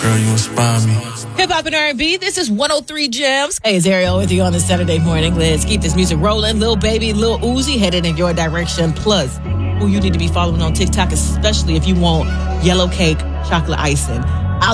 Girl, you inspire me. Hip Hop and R&B, this is 103 Gems. Hey, it's Ariel with you on this Saturday morning. Let's keep this music rolling. Lil Baby, Lil Uzi headed in your direction. Plus, who you need to be following on TikTok, especially if you want yellow cake, chocolate icing.